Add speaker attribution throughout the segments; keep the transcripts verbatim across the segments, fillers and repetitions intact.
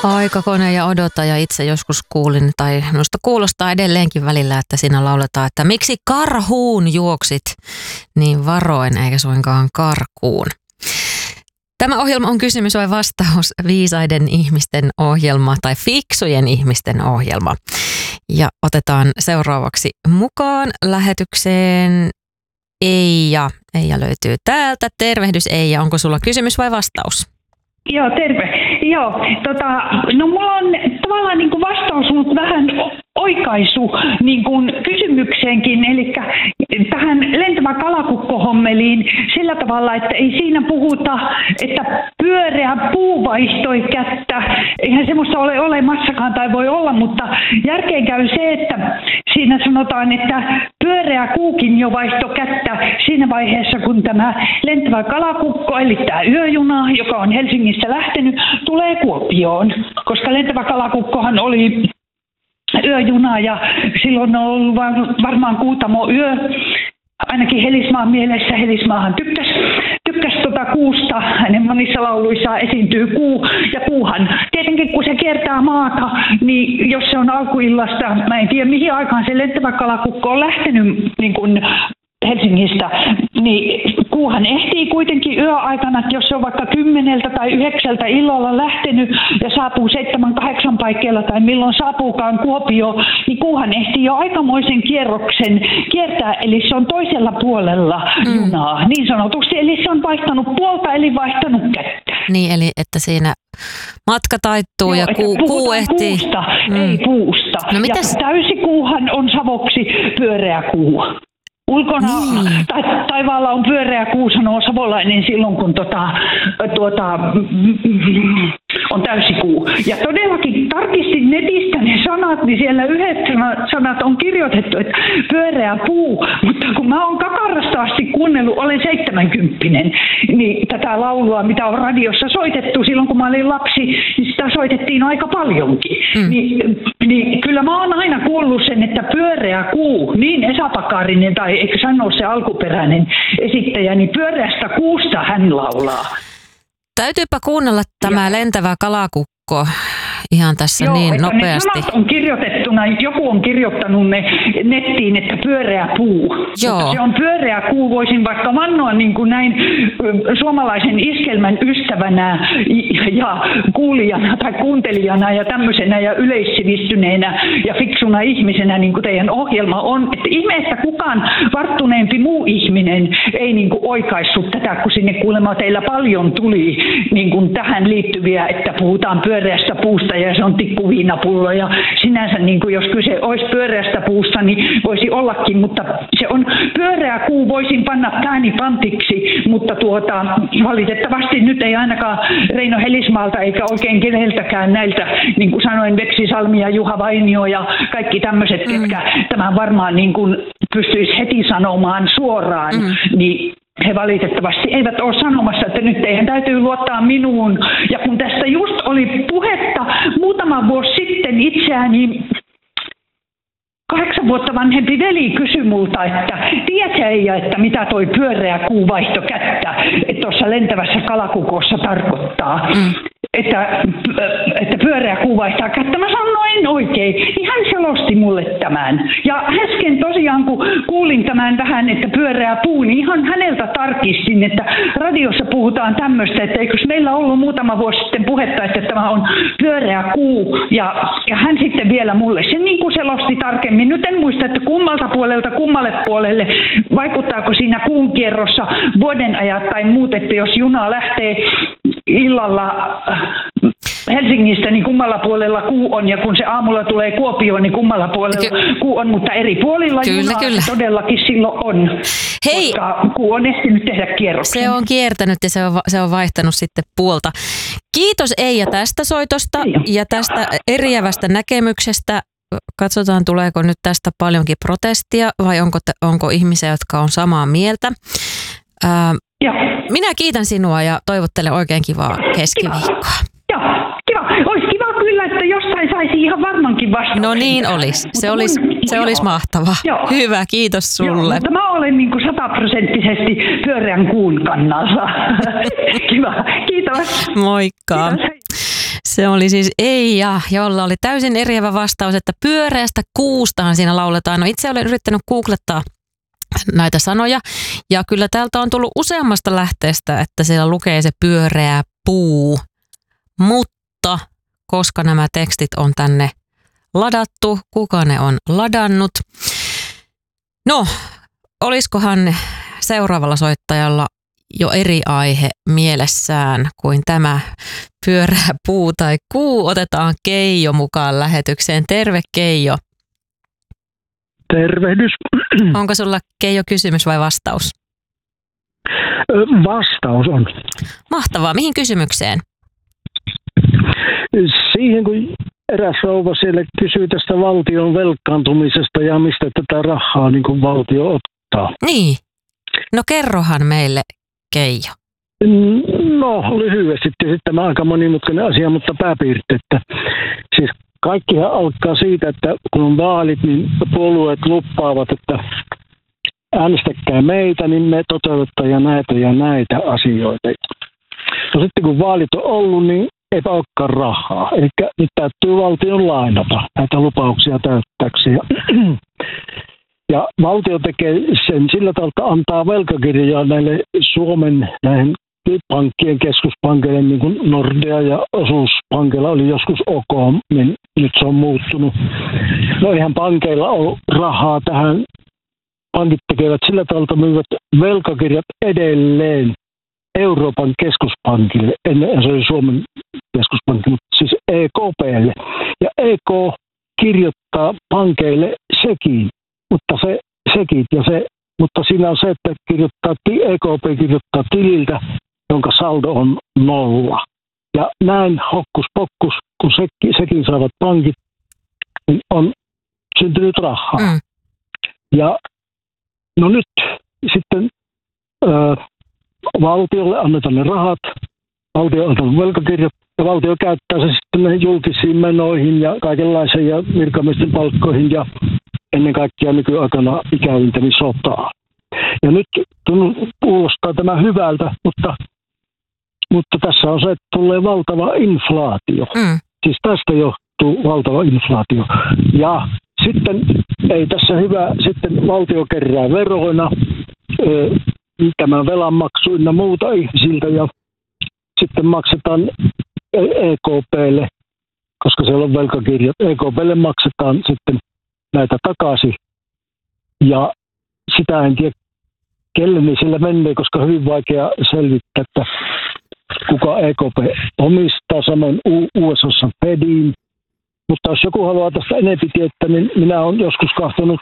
Speaker 1: Aikakone ja odotaja itse joskus kuulin, tai minusta kuulostaa edelleenkin välillä, että siinä lauletaan, että miksi karhuun juoksit niin varoin eikä suinkaan karkuun. Tämä ohjelma on kysymys vai vastaus, viisaiden ihmisten ohjelma tai fiksujen ihmisten ohjelma. Ja otetaan seuraavaksi mukaan lähetykseen Eija. Eija löytyy täältä. Tervehdys Eija, onko sulla kysymys vai vastaus?
Speaker 2: Joo, terve. Joo, tota, no mulla on tavallaan niin kuin vastaus, mutta vähän oikaisu niin kuin kysymykseenkin, eli tähän lentävä kalakukko-hommeliin sillä tavalla, että ei siinä puhuta, että pyöreä puu vaihtoi kättä. Eihän semmoista ole olemassakaan tai voi olla, mutta järkeen käy se, että siinä sanotaan, että pyöreä kuukin jo vaihtoi kättä siinä vaiheessa, kun tämä lentävä kalakukko, eli tämä yöjuna, joka on Helsingistä lähtenyt, tulee Kuopioon, koska lentävä kalakukkohan oli yöjuna ja silloin on ollut varmaan Kuutamo yö, ainakin Helismaan mielessä. Helismaahan tykkäs, tykkäs tota kuusta, hänen monissa lauluissaan esiintyy kuu, ja kuuhan tietenkin kun se kiertää maata, niin jos se on alkuillasta, mä en tiedä mihin aikaan se lentävä kalakukko on lähtenyt niin kuin Helsingistä, niin kuuhan ehtii kuitenkin yöaikana, että jos se on vaikka kymmeneltä tai yhdeksältä illalla lähtenyt ja saapuu seitsemän, kahdeksan paikkeilla tai milloin saapuukaan Kuopio, niin kuuhan ehtii jo aikamoisen kierroksen kiertää, eli se on toisella puolella mm. junaa, niin sanotusti, eli se on vaihtanut puolta, eli vaihtanut kättä.
Speaker 1: Niin, eli että siinä matka taittuu. Joo, ja kuu, kuu ehtii.
Speaker 2: Puusta, mm. ei puusta.
Speaker 1: No, mitäs?
Speaker 2: Ja täysikuuhan on savoksi pyöreä kuu. Ulkona niin. ta, taivaalla on pyöreä kuu, sanoo savolainen silloin, kun tota, tuota, on täysikuu. Ja todellakin tarkistin netistä ne sanat, niin siellä yhdet sanat on kirjoitettu, että pyöreä puu. Mutta kun mä oon kakarasta asti kuunnellut, olen seitsemänkymppinen, niin tätä laulua, mitä on radiossa soitettu silloin, kun mä olin lapsi, niin sitä soitettiin aika paljonkin. Mm. Niin, niin kyllä mä oon aina kuullut sen, että pyöreä kuu, niin Esa Pakarinen tai eikö sano se alkuperäinen esittäjä, niin pyöreästä kuusta hän laulaa.
Speaker 1: Täytyypä kuunnella tämä ja. lentävä kalakukko ihan tässä Joo, niin nopeasti.
Speaker 2: Ne sanat on kirjoitettuna, joku on kirjoittanut ne nettiin, että pyöreä puu.
Speaker 1: Joo.
Speaker 2: Se on pyöreä kuu, voisin vaikka vannoa niin kuin näin suomalaisen iskelmän ystävänä ja kuulijana tai kuuntelijana ja tämmöisenä ja yleissivistyneenä ja fiksuna ihmisenä, niin kuin teidän ohjelma on. Että ihme, että kukaan varttuneempi muu ihminen ei niin kuin oikaissut tätä, kun sinne kuulemma teillä paljon tuli niin kuin tähän liittyviä, että puhutaan pyöreästä puusta ja se on tikkuviinapullo ja sinänsä niin kuin jos kyse olisi pyöreästä puusta, niin voisi ollakin, mutta se on pyöreä kuu, voisin panna pääni pantiksi, mutta tuota, valitettavasti nyt ei ainakaan Reino Helismaalta eikä oikein keneltäkään näiltä, niin kuin sanoin, Veksi Salmi ja Juha Vainio ja kaikki tämmöiset, mm. ketkä tämän varmaan niin kuin pystyisi heti sanomaan suoraan, mm. niin he valitettavasti eivät ole sanomassa, että nyt teidän täytyy luottaa minuun. Ja kun tästä just oli puhetta muutama vuosi sitten itseäni, kahdeksan vuotta vanhempi veli kysyi multa, että tiedätkö Eija, että mitä toi pyöreä kuu vaihto kättä tuossa lentävässä kalakukossa tarkoittaa? Mm. Että, että pyöreä kuu vaihtaa kättä. Mä sanoin oikein, niin hän selosti mulle tämän. Ja äsken tosiaan, kun kuulin tämän tähän, että pyöreä puu, niin ihan häneltä tarkistin, että radiossa puhutaan tämmöistä, että eikös meillä ollut muutama vuosi sitten puhetta, että tämä on pyöreä kuu. Ja, ja hän sitten vielä mulle sen niin kuin selosti tarkemmin. Nyt en muista, että kummalta puolelta kummalle puolelle, vaikuttaako siinä kuun kierrossa vuodenajat tai muut, että jos juna lähtee illalla Helsingistä, niin kummalla puolella kuu on, ja kun se aamulla tulee Kuopioon, niin kummalla puolella Ky- kuu on, mutta eri puolilla kyllä, junaa kyllä. todellakin silloin on, Hei. koska kuu on ehtinyt tehdä kierroksen.
Speaker 1: Se on kiertänyt ja se on, se on vaihtanut sitten puolta. Kiitos Eija tästä soitosta ja tästä eriävästä näkemyksestä. Katsotaan, tuleeko nyt tästä paljonkin protestia vai onko, onko ihmisiä, jotka on samaa mieltä. Ää, minä kiitän sinua ja toivottelen oikein kivaa keskiviikkoa.
Speaker 2: Joo, kiva. Olisi kiva kyllä, että jostain saisi ihan varmankin vastauksen.
Speaker 1: No niin olisi. Se olisi, se olisi mahtavaa. Joo. Hyvä, kiitos sulle.
Speaker 2: Joo, mutta mä olen niin kuin sataprosenttisesti pyöreän kuun kannalla. Kiva, kiitos.
Speaker 1: Moikka.
Speaker 2: Kiitos.
Speaker 1: Se oli siis Eija, jolla oli täysin eriävä vastaus, että pyöreästä kuustahan siinä lauletaan. No itse olen yrittänyt googlettaa näitä sanoja ja kyllä täältä on tullut useammasta lähteestä, että siellä lukee se pyöreä puu, mutta koska nämä tekstit on tänne ladattu, kuka ne on ladannut? No, olisikohan seuraavalla soittajalla jo eri aihe mielessään kuin tämä pyöreä puu tai kuu? Otetaan Keijo mukaan lähetykseen. Terve Keijo.
Speaker 3: Tervehdys.
Speaker 1: Onko sulla Keijo kysymys vai vastaus?
Speaker 3: Vastaus on.
Speaker 1: Mahtavaa. Mihin kysymykseen?
Speaker 3: Siihen, kun eräs rouva siellä kysyy tästä valtion velkaantumisesta ja mistä tätä rahaa niin kuin valtio ottaa.
Speaker 1: Niin. No kerrohan meille, Keijo.
Speaker 3: No lyhyesti sitten tämä aika monimutkainen asia, mutta pääpiirteettä. Siis kaikkihan alkaa siitä, että kun on vaalit, niin puolueet luppaavat, että äänestäkää meitä, niin me toteutetaan ja näitä ja näitä asioita. No sitten kun vaalit on ollut, niin eipä olekaan rahaa. Eli nyt täytyy valtion lainata näitä lupauksia täyttääkseen. Ja valtio tekee sen sillä tavalla, että antaa velkakirjaa näille Suomen näihin pankkien keskuspankeille, niin kuin Nordea ja osuuspankilla oli joskus OK, niin nyt se on muuttunut. No eihän pankeilla ole rahaa tähän. Pankit tekevät sillä tavalla, että myyvät velkakirjat edelleen Euroopan keskuspankille. Ennen se oli Suomen keskuspankki, mutta siis E K P:lle. Ja E K kirjoittaa pankeille sekin, mutta se sekin ja se, mutta siinä on se, että kirjoittaa, E K P kirjoittaa tililtä, jonka saldo on nolla. Ja näin hokkus pokkus, kun sekin, sekin saavat pankit, niin on syntynyt rahaa. Mm. Ja no nyt sitten ö, valtiolle annetaan ne rahat, valtio antaa velkakirjat ja valtio käyttää se sitten julkisiin menoihin ja kaikenlaisiin ja virkamiesten palkkoihin ja ennen kaikkea nykyaikana ikävintä niin sotaa. Ja nyt kuulostaa tämä hyvältä, mutta, mutta tässä on se, että tulee valtava inflaatio. Mm. Siis tästä johtuu valtava inflaatio. Ja sitten ei tässä hyvä, sitten valtio kerää veroina tämän velanmaksu ynnä muuta ihmisiltä ja sitten maksetaan E K P:lle, koska siellä on velkakirjat, E K P:lle maksetaan sitten näitä takaisin. Ja sitä en tiedä, kelle niin sillä menee, koska on hyvin vaikea selvittää, että kuka E K P omistaa, samoin U S A:ssa Fediin. Mutta jos joku haluaa tästä enemmän tietää, niin minä olen joskus katsonut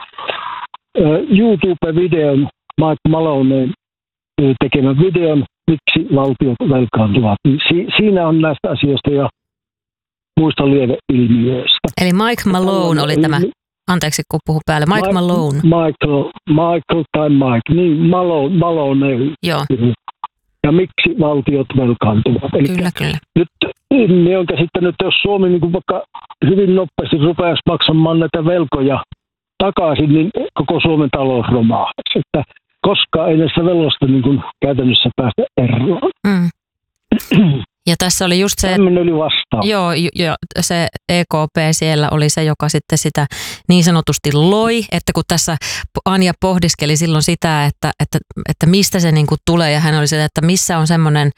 Speaker 3: YouTube-videon, Mike Maloneen tekemän videon, miksi valtiot velkaantuvat. Si- siinä on näistä asioista ja muista lieveilmiöistä.
Speaker 1: Eli Mike Malone oli tämä, anteeksi kun puhun päälle, Mike, Mike Malone. Michael,
Speaker 3: Michael tai Mike, niin Malone, Malone.
Speaker 1: Joo.
Speaker 3: Ja miksi valtiot velkaantuvat. Eli
Speaker 1: kyllä, kyllä.
Speaker 3: Nyt minä olen käsittänyt, että jos Suomi niin kuin vaikka hyvin nopeasti rupeaisi maksamaan näitä velkoja takaisin, niin koko Suomen talous romahtaisi. Että koskaan ei näistä veloista niin kuin käytännössä päästä eroon. Mm.
Speaker 1: Ja tässä oli just se,
Speaker 3: tämmöinen oli vastaus.
Speaker 1: Joo, jo, se E K P siellä oli se, joka sitten sitä niin sanotusti loi, että kun tässä Anja pohdiskeli silloin sitä, että, että, että mistä se niin kuin tulee, ja hän oli se, että missä on semmoinen,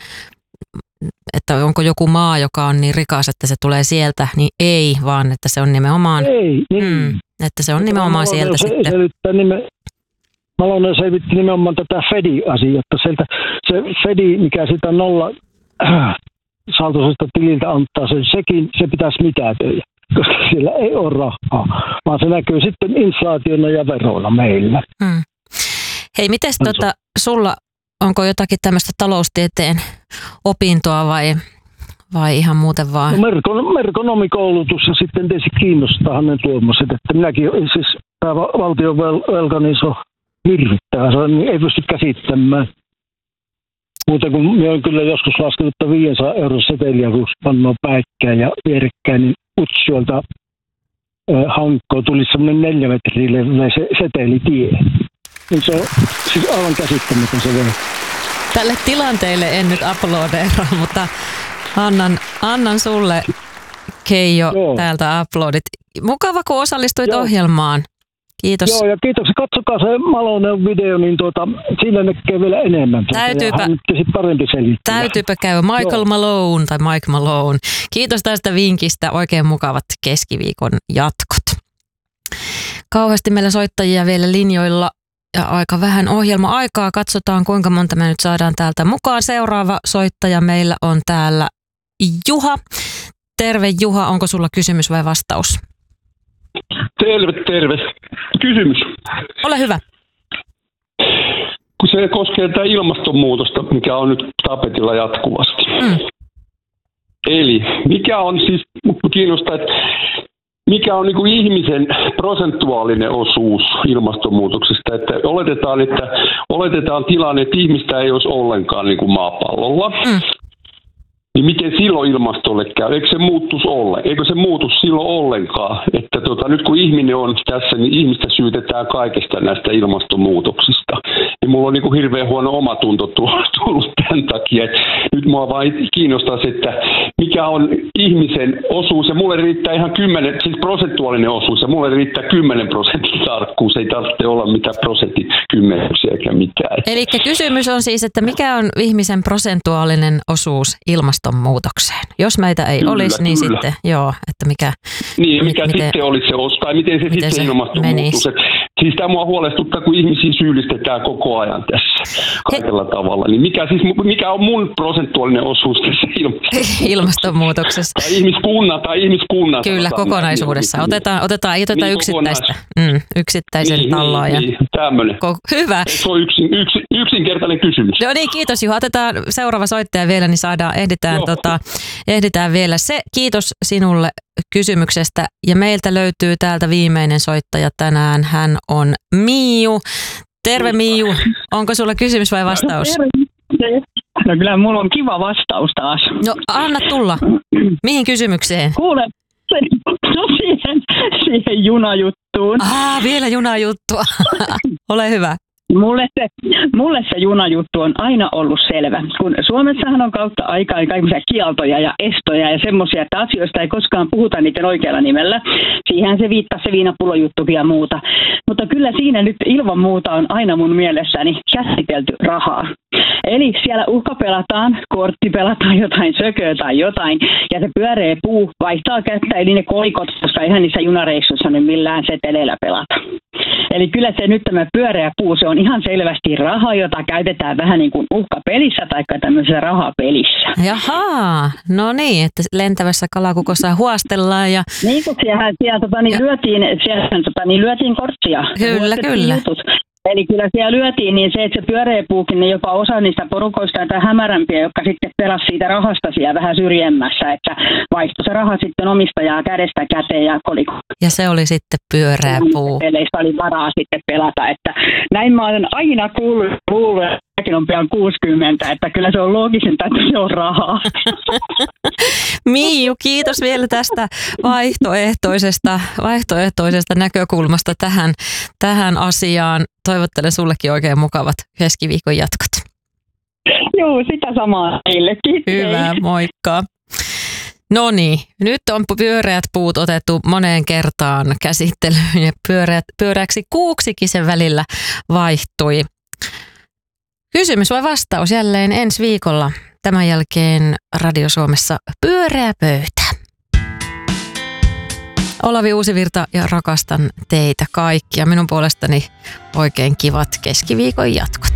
Speaker 1: että onko joku maa, joka on niin rikas, että se tulee sieltä, niin ei, vaan että se on nimenomaan,
Speaker 3: ei, niin.
Speaker 1: mm, että se on nimenomaan
Speaker 3: Malone
Speaker 1: sieltä
Speaker 3: se,
Speaker 1: sitten.
Speaker 3: Nime, Malone selvitti nimenomaan tätä Fedi-asiaa, että sieltä se Fedi, mikä sitä nolla äh, saltoisesta tililtä antaa sen, sekin, se pitäisi mitätöidä, koska siellä ei ole rahaa, vaan se näkyy sitten inflaationa ja veroilla meillä. Hmm.
Speaker 1: Hei, mites tota, sulla, onko jotakin tämmöistä taloustieteen opintoa vai, vai ihan muuten vaan?
Speaker 3: No merkon, merkonomikoulutus ja sitten tietysti kiinnostaa hänen tuommoiset, että minäkin, siis tämä valtion velka, niin se on hirvittävä, se on, niin ei pysty käsittämään. Muuten kun minä olen kyllä joskus laskenut, että viisisataa euron seteliä, kun pannaan päikkään ja vierekkäin, niin Utsjoelta äh, hankkoon tuli semmoinen neljä metriä leveä se setelitie. Niin se on siis aivan käsittämätön se vielä.
Speaker 1: Tälle tilanteelle en nyt uploadeera, mutta Annan, annan sulle, Keijo,
Speaker 3: Joo.
Speaker 1: täältä aplodit. Mukava, kun osallistuit
Speaker 3: Joo.
Speaker 1: ohjelmaan. Kiitos.
Speaker 3: Joo, ja kiitoksia. Katsokaa se Malonen video, niin tuota, siinä näkee vielä enemmän. Tuota,
Speaker 1: Täytyypä-
Speaker 3: ja hän sitten parempi selittää.
Speaker 1: Täytyypä käydä Michael
Speaker 3: Joo.
Speaker 1: Malone tai Mike Malone. Kiitos tästä vinkistä. Oikein mukavat keskiviikon jatkot. Kauheasti meillä soittajia vielä linjoilla ja aika vähän ohjelma-aikaa. Katsotaan, kuinka monta me nyt saadaan täältä mukaan. Seuraava soittaja meillä on täällä Juha. Terve Juha, onko sulla kysymys vai vastaus?
Speaker 4: Terve, terve. Kysymys.
Speaker 1: Ole hyvä.
Speaker 4: Kun se koskee tätä ilmastonmuutosta, mikä on nyt tapetilla jatkuvasti.
Speaker 1: Mm.
Speaker 4: Eli mikä on siis, kiinnostaa, että mikä on niin kuin ihmisen prosentuaalinen osuus ilmastonmuutoksesta? Että oletetaan, että oletetaan tilanne, että ihmistä ei olisi ollenkaan niin kuin maapallolla.
Speaker 1: Mm.
Speaker 4: Niin miten silloin ilmastolle käy? Eikö se muuttus ollenkaan? Eikö se muutus silloin ollenkaan? Että tota, nyt kun ihminen on tässä, niin ihmistä syytetään kaikesta näistä ilmastonmuutoksista. Niin mulla on niin kuin hirveän huono omatunto tullut tämän takia. Et nyt mua vain kiinnostaisi, että mikä on ihmisen osuus. Ja mulle riittää ihan kymmenen, siis prosentuaalinen osuus. Ja mulle riittää kymmenen prosentin tarkkuus. Ei tarvitse olla mitään prosentin kymmenyksiä eikä mitään.
Speaker 1: Eli kysymys on siis, että mikä on ihmisen prosentuaalinen osuus ilmastonmuutokseen? Jos meitä ei
Speaker 4: Kyllä,
Speaker 1: olisi, niin
Speaker 4: kyllä.
Speaker 1: sitten joo, että mikä...
Speaker 4: Niin, mikä
Speaker 1: miten-
Speaker 4: sitten olisi se osa, tai miten se
Speaker 1: miten
Speaker 4: sitten
Speaker 1: se
Speaker 4: ilmastonmuutos.
Speaker 1: menisi?
Speaker 4: Et Siis tämä mua huolestuttaa, kun ihmisiä syyllistetään koko ajan tässä kaikella tavalla. Niin mikä, siis, mikä on mun prosentuaalinen osuus tässä ilmastonmuutoksessa?
Speaker 1: ilmastonmuutoksessa.
Speaker 4: Tai ihmiskunnan, tai ihmiskunnan.
Speaker 1: Kyllä,
Speaker 4: sanotaan.
Speaker 1: kokonaisuudessa.
Speaker 4: Niin,
Speaker 1: Otetaan, otetaan, ei oteta
Speaker 4: Niin,
Speaker 1: yksittäistä, mm, yksittäisen
Speaker 4: niin,
Speaker 1: tallaajan.
Speaker 4: niin, niin, tämmöinen.
Speaker 1: Ko- Hyvä.
Speaker 4: Se on yksin, yksin, yksinkertainen kysymys.
Speaker 1: No niin, kiitos Juha. Otetaan seuraava soittaja vielä, niin saadaan, ehditään,
Speaker 4: Joo.
Speaker 1: tota, ehditään vielä se. Kiitos sinulle kysymyksestä. Ja meiltä löytyy täältä viimeinen soittaja tänään. Hän on Miiju. Terve Miiju. Onko sulla kysymys vai vastaus?
Speaker 5: No kyllä mulla on kiva vastaus taas.
Speaker 1: No anna tulla. Mihin kysymykseen?
Speaker 5: Kuule, se, no siihen, siihen junajuttuun.
Speaker 1: Ah, vielä junajuttua. Ole hyvä.
Speaker 5: Mulle se, mulle se junajuttu on aina ollut selvä, kun Suomessahan on kautta aikaan kaikenlaisia kieltoja ja estoja ja semmoisia, että asioista ei koskaan puhuta niiden oikealla nimellä. Siihen se viittasi se viinapullojuttukin ja muuta. Mutta kyllä siinä nyt ilman muuta on aina mun mielessäni käsitelty rahaa. Eli siellä uhkapelataan, korttipelataan jotain sököä tai jotain, ja se pyöreä puu vaihtaa kättä, eli ne kolikot, koska eihän niissä junareissuissa nyt millään seteleillä pelata. Eli kyllä se nyt tämä pyöreä puu, se on ihan selvästi raha, jota käytetään vähän niin kuin uhkapelissä tai tämmöisessä rahapelissä.
Speaker 1: Jaha, no niin, että lentävässä kalakukossa huostellaan ja...
Speaker 5: Niin kuin siellä, siellä, tota, niin lyötiin, siellä tota, niin lyötiin kortsia.
Speaker 1: Kyllä,
Speaker 5: Huostettiin
Speaker 1: kyllä.
Speaker 5: jutut. Eli kyllä siellä lyötiin, niin se, että se pyöreä puukin, niin jopa osa niistä porukoista tai hämärämpiä, jotka sitten pelasi siitä rahasta siellä vähän syrjemmässä, että vaihtoi se raha sitten omistajaa kädestä käteen ja koliko.
Speaker 1: Ja se oli sitten pyöreä puu.
Speaker 5: Peleissä oli varaa sitten pelata, että näin mä olen aina kuullut, kuullut ja mäkin on pian kuusikymmentä, että kyllä se on loogisinta, että se on rahaa.
Speaker 1: Miiju, kiitos vielä tästä vaihtoehtoisesta, vaihtoehtoisesta näkökulmasta tähän, tähän asiaan. Toivottelen sullekin oikein mukavat keskiviikon jatkot.
Speaker 5: Joo, sitä samaa teille. Kiitos.
Speaker 1: Hyvä, moikka. No niin, nyt on pyöreät puut otettu moneen kertaan käsittelyyn ja pyöreät, pyöreäksi kuuksikin sen välillä vaihtui. Kysymys vai vastaus jälleen ensi viikolla. Tämän jälkeen Radio Suomessa Pyöreä pöytä. Olavi Uusivirta ja rakastan teitä kaikkia. Minun puolestani oikein kivat keskiviikon jatkot.